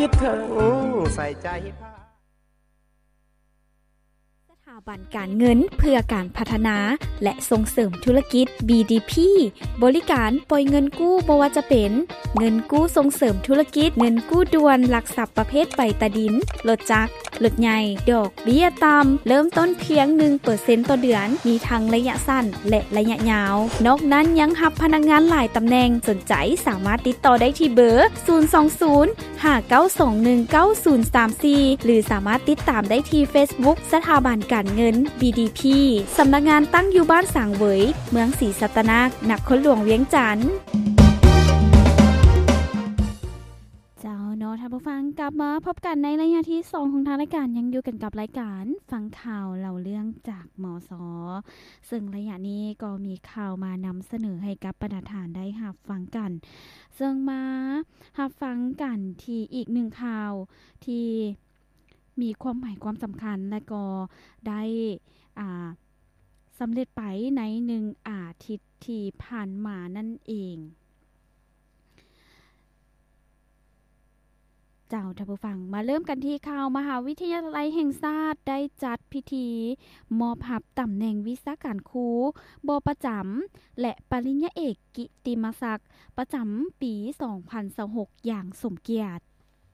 คิดถึงใส่ใจสถาบันการเงินเพื่อการพัฒนาและส่งเสริมธุรกิจ BDP บริการปล่อยเงินกู้บ่ว่าจะเป็นเงินกู้ส่งเสริมธุรกิจเงินกู้ด่วนหลักทรัพย์ประเภทใบตาดินรถจักรรถใหญ่ดอกเบี้ยต่ำเริ่มต้นเพียง 1% ต่อเดือนมีทั้งระยะสั้นและระยะยาวนอกนั้นยังรับพนักงานหลายตำแหน่งสนใจสามารถติดต่อได้ที่เบอร์ 020-5921-9034 หรือสามารถติดตามได้ที่ Facebook สถาบันการเงิน BDP สำนักงานตั้งอยู่บ้านสางเหวยเมืองศรีสัตนาคนครหลวงเวียงจันทน์เจ้าเนาะท่านผู้ฟังกลับมาพบกันในระยะที่2ของทางรายการยังอยู่กันกับรายการฟังข่าวเล่าเรื่องจากมส.ซึ่งระยะนี้ก็มีข่าวมานำเสนอให้กับบรรดาท่านได้รับฟังกันซึ่งมารับฟังกันที่อีกหนึ่งข่าวที่มีความหมายความสำคัญและก็ได้สำเร็จไปใน1อาทิตย์ที่ผ่านมานั่นเองเจ้าท่านผู้ฟังมาเริ่มกันที่ข่าวมหาวิทยาลัยแห่งชาติได้จัดพิธีมอบรับตำแหน่งวิชาการครูบ่ประจำและปริญญาเอกกิตติมศักดิ์ประจำปี 2026 อย่างสมเกียรติ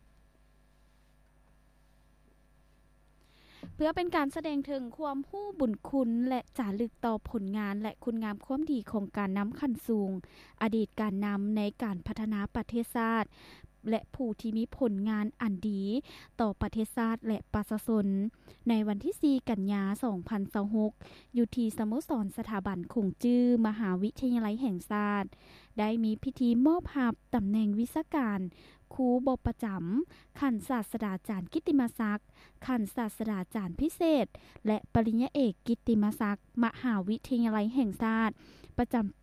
เพื่อเป็นการแสดงถึงความรู้บุญคุณและจารึกต่อผลงานและคุณงามความดีของการนำขั้นสูงอดีตการนำในการพัฒนาประเทศชาติและผู้ที่มีผลงานอันดีต่อประเทศชาติและประชาชนในวันที่ 4 กันยายน 2026 อยู่ที่สโมสรสถาบันคงจื้อมหาวิทยาลัยแห่งชาติได้มีพิธีมอบรับตำแหน่งวิชาการครูบ่ประจำขั้นศาสตราจารย์กิตติมศักดิ์ขั้นศาสตราจารย์พิเศษและปริญญาเอกกิตติมศักดิ์มหาวิทยาลัยแห่งชาติประจำปี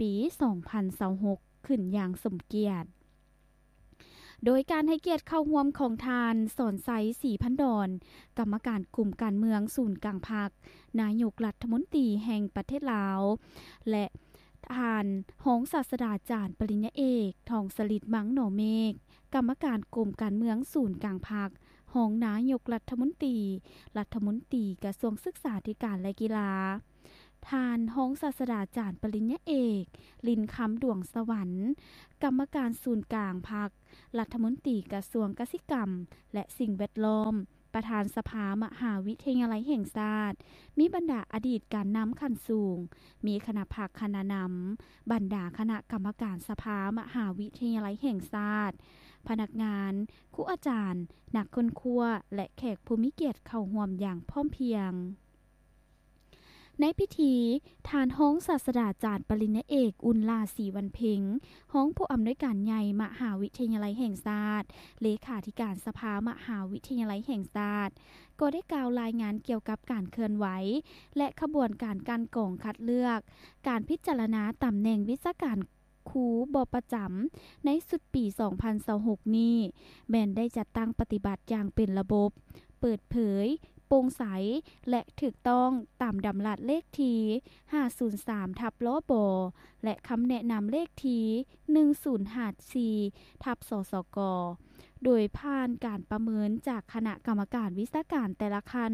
2026 ขึ้นอย่างสมเกียรติโดยการให้เกียรติเข้าร่วมของทานสอนไซศรีพันดรกรรมการกลุ่มการเมืองศูนย์กลางพรรคนายกรัฐมนตรีแห่งประเทศลาวและทานรองศาสตราจารย์ปริญญาเอกทองสฤทธิ์มังหนอเมฆกรรมการกลุ่มการเมืองศูนย์กลางพรรครองนายกรัฐมนตรีกระทรวงศึกษาธิการและกีฬาทานรองศาสตราจารย์ปริญญาเอกลินคำดวงสวรรค์กรรมการศูนย์กลางพรรครัฐมนตรีกระทรวงเกษตรกรรมและสิ่งแวดล้อมประธานสภามหาวิทยาลัยแห่งชาติมีบรรดาอดีตการนำขั้นสูงมีคณะผักคณะนำบรรดาคณะกรรมการสภามหาวิทยาลัยแห่งชาติพนักงานครูอาจารย์นักค้นคว้าและแขกผู้มีเกียรติเข้าร่วมอย่างพร้อมเพรียงในพิธีทานรองศาสตราจารย์ปริญญาเอกอุลลาศรีวันเพ็งรองผู้อำนวยการใหญ่มหาวิทยาลัยแห่งชาติเลขาธิการสภามหาวิทยาลัยแห่งชาติก็ได้กล่าวรายงานเกี่ยวกับการเคลื่อนไหวและขบวนการการกองคัดเลือกการพิจารณาตำแหน่งวิชาการครูบ่ประจำในสุดปี 2026 นี้แม่นได้จัดตั้งปฏิบัติอย่างเป็นระบบเปิดเผยโปร่งใสและถูกต้องตามดำรัสเลขที่503ทับลบและคำแนะนำเลขที่1054ทับสสกโดยผ่านการประเมินจากคณะกรรมการวิชาการแต่ละขั้น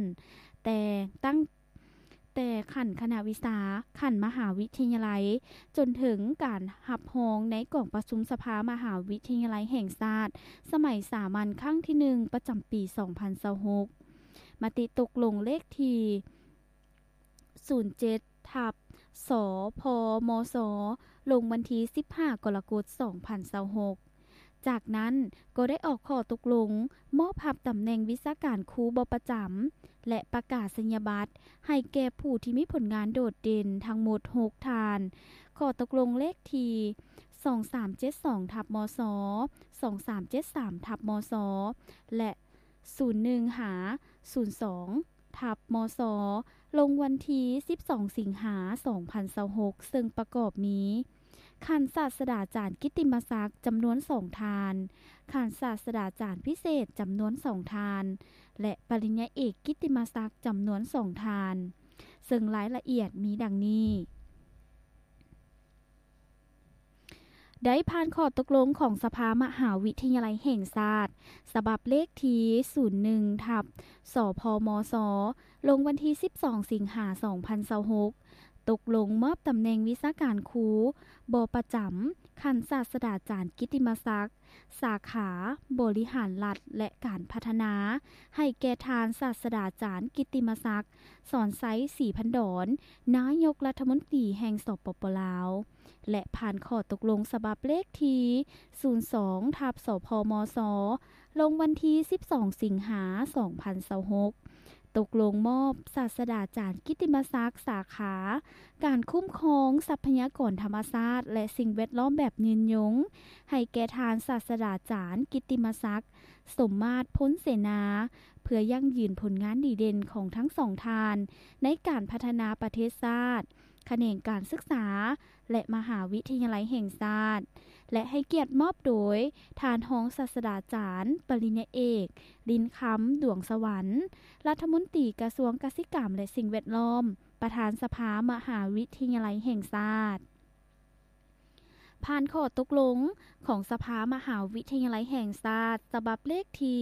แต่ขั้นคณะวิชาขั้นมหาวิทยาลัยจนถึงการรับรองในกล่องประชุมสภามหาวิทยาลัยแห่งชาติสมัยสามัญครั้งที่1ประจำปี 2026มติตกลงเลขที่07ทับสพมสลงวันที่15กรกฎาคม2026จากนั้นก็ได้ออกข้อตกลงมอบรับตำแหน่งวิชาการครูบ่ประจำและประกาศนียบัตรให้แก่ผู้ที่มีผลงานโดดเด่นทั้งหมด6ทานข้อตกลงเลขที่2372ทับมส2373ทับมสและ0102ทับมสลงวันที่12สิงหาคม2026ซึ่งประกอบมีขันศาสตราจารย์กิตติมศักดิ์จำนวน2ทานขันศาสตราจารย์พิเศษจำนวน2ทานและปริญญาเอกกิตติมศักดิ์จำนวน2ทานซึ่งรายละเอียดมีดังนี้ได้ผ่านข้อตกลงของสภามหาวิทยาลัยแห่งชาติฉบับเลขที่ 01/สพมส. ลงวันที่ 12 สิงหาคม 2026 ตกลงมอบตำแหน่งวิชาการครูบประจำคันศาสตราจารย์กิตติมศักดิ์สาขาบริหารรัฐและการพัฒนาให้แก่ทานศาสตราจารย์กิตติมศักดิ์สอนไซศรีพันดรนายกรัฐมนตรีแห่งสปป.ลาวและผ่านข้อตกลงฉบับเลขที่ 02/สพมส. ลงวันที่ 12 สิงหาคม 2026 ตกลงมอบศาสตราจารย์กิตติมศักดิ์สาขาการคุ้มครองทรัพยากรธรรมชาติและสิ่งแวดล้อมแบบยืนยงให้แก่ทานศาสตราจารย์กิตติมศักดิ์สมมาตรพ้นเสนาเพื่อยั่งยืนผลงานดีเด่นของทั้งสองทานในการพัฒนาประเทศชาติแขนงการศึกษาและมหาวิทยาลัยแห่งชาติและให้เกียรติมอบโดยทานรองศาสตราจารย์ปริญญาเอกลิ้นคำดวงสวรรค์รัฐมนตรีกระทรวงเกษตรกรรมและสิ่งแวดล้อมประธานสภามหาวิทยาลัยแห่งชาติผ่านข้อตกลงของสภามหาวิทยาลัยแห่งชาติฉบับเลขที่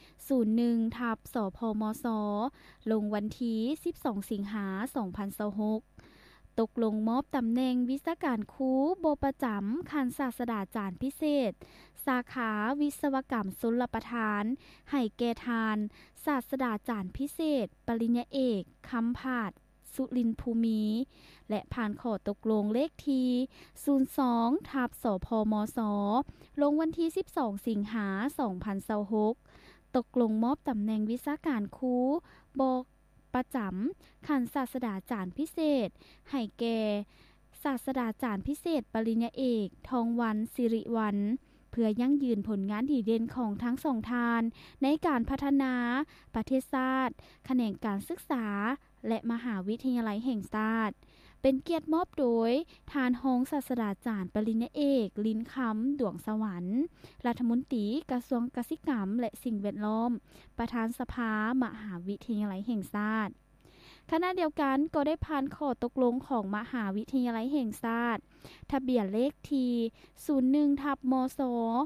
01/สพมส. ลงวันที่ 12 สิงหาคม 2026 ตกลงมอบตำแหน่งวิชาการครูบประจำคันศาสตราจารย์พิเศษสาขาวิศวกรรมชลประทานให้แก่ทานศาสตราจารย์พิเศษปริญญาเอกคำผาดสุรินทร์ภูมิและผ่านข้อตกลงเลขที่ 02/สพมส. ลงวันที่ 12 สิงหาคม 2026 ตกลงมอบตำแหน่งวิชาการครูบประจำคันศาสตราจารย์พิเศษให้แก่ศาสตราจารย์พิเศษปริญญาเอกทองวันสิริวัลย์เพื่อยั่งยืนผลงานดีเด่นของทั้งสองทานในการพัฒนาประเทศชาติแขนงการศึกษาและมหาวิทยาลัยแห่งชาติเป็นเกียรติมอบโดยทานรองศาสตราจารย์ปริญญาเอกลิ้นคำดวงสวรรค์รัฐมนตรีกระทรวงเกษตรกรรมและสิ่งแวดล้อมประธานสภามหาวิทยาลัยแห่งชาติขณะเดียวกันก็ได้ผ่านข้อตกลงของมหาวิทยาลัยแห่งชาติทะเบียนเลขที่ 01/มศ.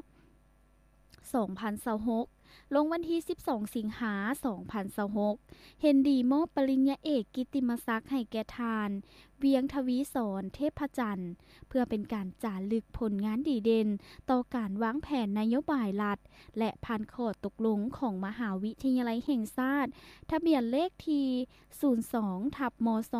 2026 ลงวันที่ 12 สิงหาคม 2026 เห็นดีมอบปริญญาเอกกิตติมศักดิ์ให้แก่ทานเวียงทวีสรเทพจันทร์เพื่อเป็นการจารึกผลงานดีเด่นต่อการวางแผนนโยบายรัฐและผ่านข้อตกลงของมหาวิทยาลัยแห่งชาติทะเบียนเลขที่ 02/มศ.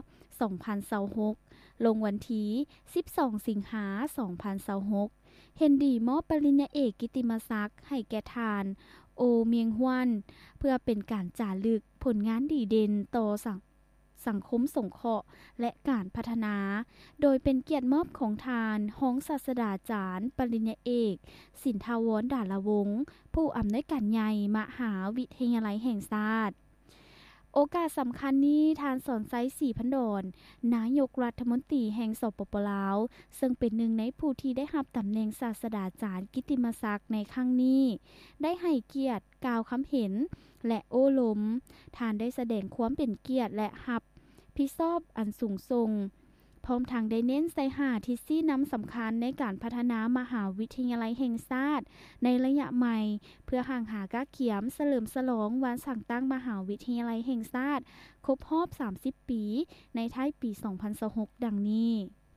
2026 ลงวันที่ 12 สิงหาคม 2026 เห็นดีมอบปริญญาเอกกิตติมศักดิ์ให้แก่ทานโอเมียงฮวนเพื่อเป็นการจารึกผลงานดีเด่นต่อสังคมสงเคราะห์และการพัฒนาโดยเป็นเกียรติมอบของทานรองศาสตราจารย์ปริญญาเอกสินทาวรดาลวงศ์ผู้อำนวยการใหญ่มหาวิทยาลัยแห่งชาติโอกาสสำคัญนี้ทานสอนไซศรีพันดรนายกรัฐมนตรีแห่งสปป.ลาวซึ่งเป็นหนึ่งในผู้ที่ได้รับตำแหน่งศาสตราจารย์กิตติมศักดิ์ในครั้งนี้ได้ให้เกียรติกล่าวคำเห็นและโอ้ล้มทานได้แสดงความเป็นเกียรติและรับผิดชอบอันสูงส่งพร้อมทางได้เน้นใส่หาทิศที่นำสำคัญในการพัฒนามหาวิทยาลัยแห่งชาติในระยะใหม่เพื่อห่างหากะเขียมเฉลิมฉลองวันสั่งตั้งมหาวิทยาลัยแห่งชาติครบรอบ30 ปีในท้ายปี 2026 ดังนี้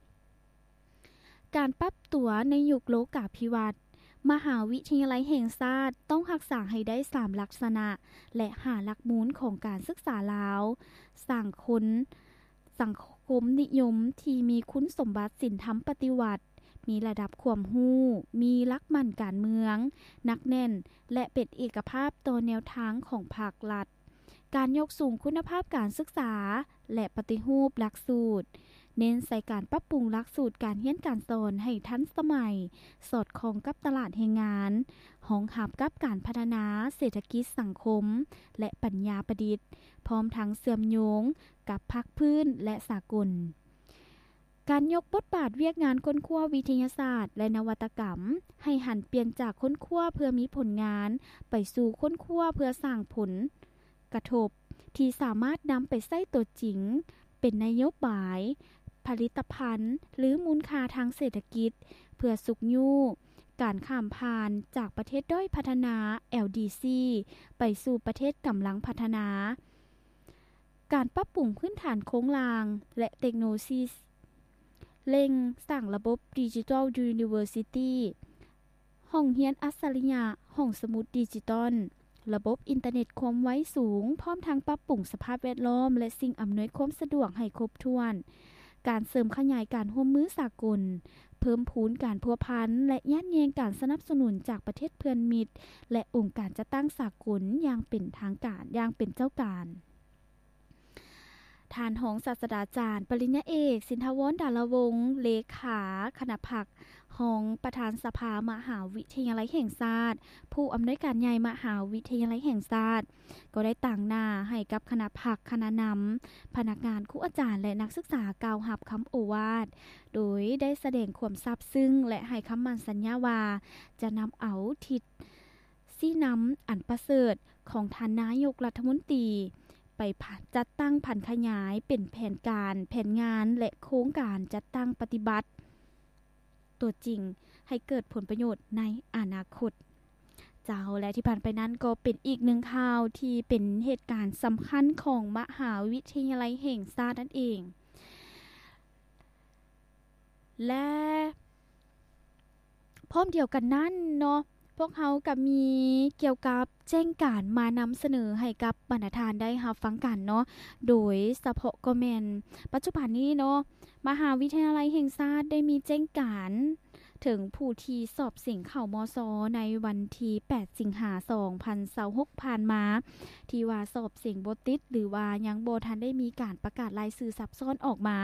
การปรับตัวในยุคโลกาภิวัตน์มหาวิทยาลัยแห่งชาติต้องรักษาให้ได้3ลักษณะและหาหลักมูลของการศึกษาลาวสังคมนิยมที่มีคุณสมบัติศีลธรรมปฏิวัติมีระดับความรู้มีหลักมั่นการเมืองหนักแน่นและเป็นเอกภาพต่อแนวทางของภาครัฐการยกสูงคุณภาพการศึกษาและปฏิรูปหลักสูตรเน้นใส่การปรับปรุงหลักสูตรการเรียนการสอนให้ทันสมัยสอดคล้องกับตลาดแรงงานรองรับกับการพัฒนาเศรษฐกิจสังคมและปัญญาประดิษฐ์พร้อมทั้งเชื่อมโยงกับภาคพื้นและสากลการยกบทบาทเวียกงานค้นคว้าวิทยาศาสตร์และนวัตกรรมให้หันเปลี่ยนจากค้นคว้าเพื่อมีผลงานไปสู่ค้นคว้าเพื่อสร้างผลกระทบที่สามารถนำไปใช้ตัวจริงเป็นนโยบายผลิตภัณฑ์หรือมูลค่าทางเศรษฐกิจเพื่อสุกยู่การข้ามผ่านจากประเทศด้อยพัฒนา LDC ไปสู่ประเทศกำลังพัฒนาการปรับปรุงพื้นฐานโครงลางและเทคโนโลยีเร่งสร้างระบบ Digital University ห้องเรียนอัจฉริยะห้องสมุดดิจิตอลระบบอินเทอร์เน็ตความไวสูงพร้อมทั้งปรับปรุงสภาพแวดล้อมและสิ่งอำนวยความสะดวกให้ครบถ้วนการเสริมขยายการร่วมมือสากลเพิ่มพูนการพัวพันและยัดเยียงการสนับสนุนจากประเทศเพื่อนมิตรและองค์การจัดตั้งสากลอย่างเป็นทางการอย่างเป็นเจ้าการท่านรองศาสตราจารย์ปริญญาเอกสินทวร ดารวงศ์เลขาคณะผักรองประธานสภามหาวิทยาลัยแห่งชาติผู้อำนวยการใหญ่มหาวิทยาลัยแห่งชาติก็ได้ต่างหน้าให้กับคณะผักคณะนำพนักงานครูอาจารย์และนักศึกษากล่าวรับคำโอวาทโดยได้แสดงความซาบซึ้งและให้คำมั่นสัญญาว่าจะนำเอาทิศซี่นำอันประเสริฐของท่านนายกรัฐมนตรีไปจัดตั้งผันขยายเป็นแผนการแผนงานและโครงการจัดตั้งปฏิบัติตัวจริงให้เกิดผลประโยชน์ในอนาคตเจ้าและที่ผ่านไปนั้นก็เป็นอีกหนึ่งข่าวที่เป็นเหตุการณ์สำคัญของมหาวิทยาลัยแห่งชาตินั่นเองและพร้อมเดียวกันนั้นเนาะพวกเขาก็มีเกี่ยวกับแจ้งการมานำเสนอให้กับบรรณาธิการได้รับฟังกันเนาะโดยเฉพาะก็แม่นปัจจุบันนี้เนาะมหาวิทยาลัยแห่งชาติได้มีแจ้งการถึงผู้ที่สอบสิ่งเข้ามศในวันที่8สิงหาคม2026ผ่านมาที่ว่าสอบสิ่งบ่ติดหรือว่ายังบ่ทันได้มีการประกาศรายชื่อซับซ้อนออกมา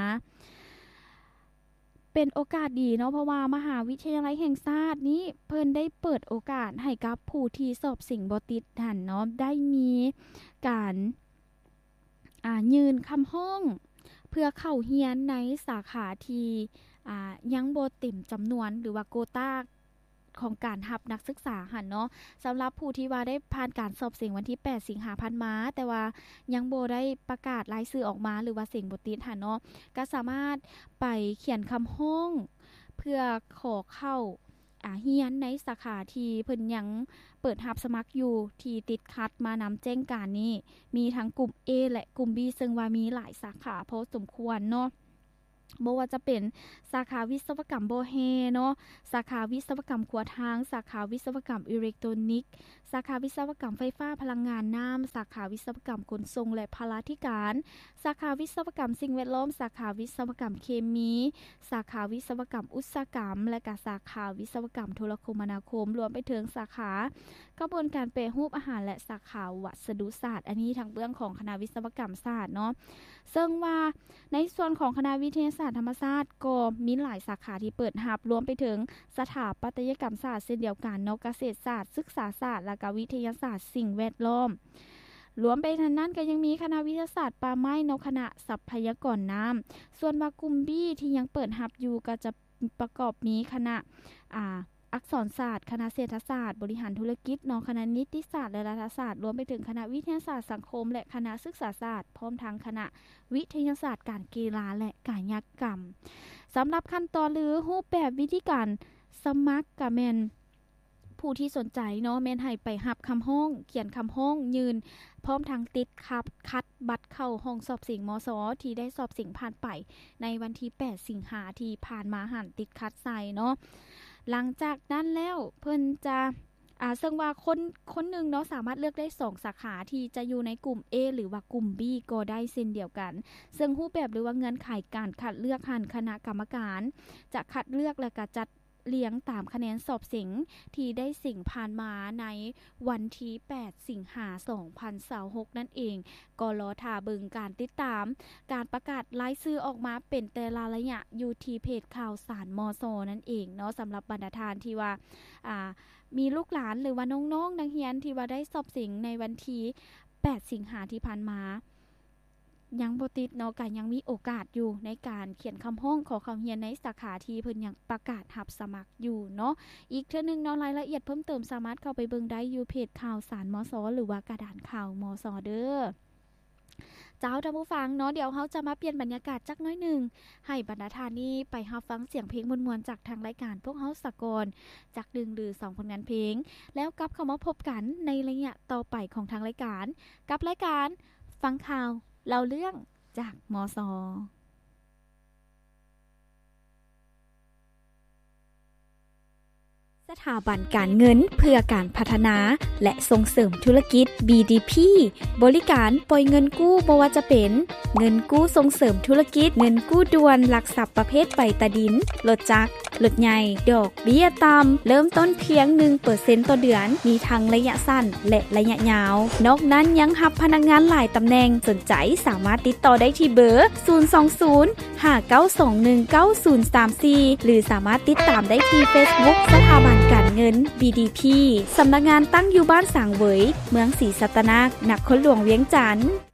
เป็นโอกาสดีเนาะเพราะว่ามหาวิทยาลัยแห่งชาตินี้เพิ่นได้เปิดโอกาสให้กับผู้ที่สอบสิ่งบ่ติดหั่นเนาะได้มีการยืนคำห้องเพื่อเข้าเรียนในสาขาที่ยังบ่เต็มจำนวนหรือว่าโควตาของการรับนักศึกษาหั่นเนาะสำหรับผู้ที่ว่าได้ผ่านการสอบเสียงวันที่8สิงหาคมมาแต่ว่ายังบ่ได้ประกาศรายชื่อออกมาหรือว่าเสียงบ่ติดหั่นเนาะก็สามารถไปเขียนคำห้องเพื่อขอเข้าเรียนในสาขาที่เพิ่นยังเปิดรับสมัครอยู่ที่ติดคัดมานำแจ้งการนี้มีทั้งกลุ่ม A และกลุ่ม B ซึ่งว่ามีหลายสาขาพอสมควรเนาะบ่ว่าจะเป็นสาขาวิศวกรรมโบเฮเนาะสาขาวิศวกรรมขัวทางสาขาวิศวกรรมอิเล็กทรอนิกส์สาขาวิศวกรรมไฟฟ้าพลังงานน้ำสาขาวิศวกรรมขนส่งและพลาธิการสาขาวิศวกรรมสิ่งแวดล้อมสาขาวิศวกรรมเคมีสาขาวิศวกรรมอุตสาหกรรมและก็สาขาวิศวกรรมโทรคมนาคมรวมไปถึงสาขากระบวนการแปรรูปอาหารและสาขาวัสดุศาสตร์อันนี้ทางเบื้องของคณะวิศวกรรมศาสตร์เนาะซึ่งว่าในส่วนของคณะวิทยาศาสตร์ธรรมศาสตร์ก็มีหลายสาขาที่เปิดรับรวมไปถึงสถาปัตยกรรมศาสตร์เช่นเดียวกันเนาะเกษตรศาสตร์ศึกษาศาสตร์และก็วิทยาศาสตร์สิ่งแวดล้อมรวมไปทั้งนั้นก็ยังมีคณะวิทยาศาสตร์ป่าไม้เนาะคณะทรัพยากรน้ำส่วนว่ากลุ่ม B ที่ยังเปิดรับอยู่ก็จะประกอบมีคณะอักษรศาสตร์คณะเศรษฐศาสตร์บริหารธุรกิจเนาะคณะนิติศาสตร์และรัฐศาสตร์รวมไปถึงคณะวิทยาศาสตร์สังคมและคณะศึกษาศาสตร์พร้อมทั้งคณะวิทยาศาสตร์การกีฬาและกายกรรมสำหรับขั้นตอนหรือรูปแบบวิธีการสมัครก็แม่นผู้ที่สนใจเนาะแม่นให้ไปรับคำห้องเขียนคำห้องยืนพร้อมทั้งติดคัดบัตรเข้าห้องสอบสิ่งมสที่ได้สอบสิ่งผ่านไปในวันที่8สิงหาคมที่ผ่านมาหันติดคัดใส่เนาะหลังจากนั้นแล้วเพิ่นจะซึ่งว่าคนหนึ่งเนาะสามารถเลือกได้2สาขาที่จะอยู่ในกลุ่ม A หรือว่ากลุ่ม B ก็ได้เช่นเดียวกันซึ่งรูปแบบหรือว่าเงื่อนไขการคัดเลือกหันคณะกรรมการจะคัดเลือกและก็จัดเลี้ยงตามคะแนนสอบสิ่งที่ได้สิ่งผ่านมาในวันที่8สิงหาคม2026นั่นเองก็รอท่าเบิ่งการติดตามการประกาศรายชื่อออกมาเป็นแต่ละระยะอยู่ที่เพจข่าวสารมสนั่นเองเนาะสำหรับบรรดาทานที่ว่ามีลูกหลานหรือว่าน้องๆนักเรียนที่ว่าได้สอบสิ่งในวันที่8สิงหาคมที่ผ่านมายังบ่ติดเนาะก็ยังมีโอกาสอยู่ในการเขียนคำห้องขอเข้าเรียนในสาขาที่เพิ่นยังประกาศรับสมัครอยู่เนาะอีกเทื่อนึงเนาะรายละเอียดเพิ่มเติมสามารถเข้าไปเบิ่งได้อยู่เพจข่าวสารมสหรือว่ากระดานข่าวมสเด้อเจ้าท่านผู้ฟังเนาะเดี๋ยวเฮาจะมาเปลี่ยนบรรยากาศจักน้อยหนึ่งให้บรรดาทานี่ไปรับฟังเสียงเพลงม่วนๆจากทางรายการพวกเฮาสากลจาก1หรือ2ผลงานเพลงแล้วกลับเข้ามาพบกันในระยะต่อไปของทางรายการกับรายการฟังข่าวเล่าเรื่องจากมส.สถาบันการเงินเพื่อการพัฒนาและส่งเสริมธุรกิจ BDP บริการปล่อยเงินกู้บ่ว่าจะเป็นเงินกู้ส่งเสริมธุรกิจเงินกู้ด่วนหลักทรัพย์ประเภทใบตะดินรถจักรรถใหญ่ดอกเบี้ยต่ำเริ่มต้นเพียง 1% ต่อเดือนมีทั้งระยะสั้นและระยะยาวนอกนั้นยังรับพนักงานหลายตำแหน่งสนใจสามารถติดต่อได้ที่เบอร์ 020-5921-9034 หรือสามารถติดตามได้ที่ Facebook สถาบันการเงิน BDP สำนักงานตั้งอยู่บ้านสางเหวยเมืองศรีสัตนานครหลวงเวียงจันทน์